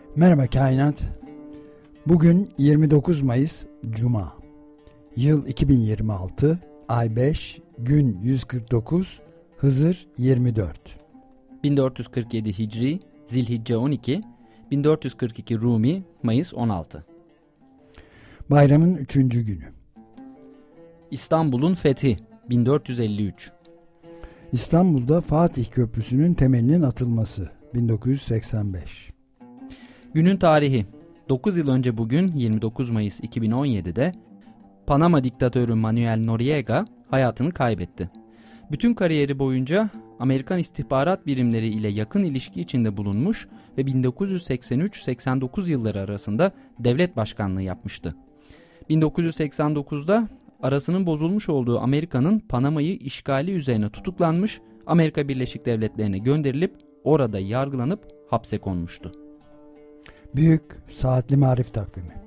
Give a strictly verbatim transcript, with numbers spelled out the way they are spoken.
Merhaba Kainat. Bugün yirmi dokuz Mayıs Cuma. Yıl iki bin yirmi altı, ay beş, gün yüz kırk dokuz, Hızır yirmi dört. bin dört yüz kırk yedi Hicri, Zilhicce on iki, bin dört yüz kırk iki Rumi, Mayıs on altı. Bayramın üçüncü günü. İstanbul'un fethi, bin dört yüz elli üç. İstanbul'da Fatih Köprüsü'nün temelinin atılması, bin dokuz yüz seksen beş. Günün tarihi, dokuz yıl önce bugün yirmi dokuz Mayıs iki bin on yedi'de Panama diktatörü Manuel Noriega hayatını kaybetti. Bütün kariyeri boyunca Amerikan istihbarat birimleri ile yakın ilişki içinde bulunmuş ve bin dokuz yüz seksen üç seksen dokuz yılları arasında devlet başkanlığı yapmıştı. bin dokuz yüz seksen dokuz'da arasının bozulmuş olduğu Amerika'nın Panama'yı işgali üzerine tutuklanmış, Amerika Birleşik Devletleri'ne gönderilip orada yargılanıp hapse konmuştu. Büyük Saatli Marif Takvimi.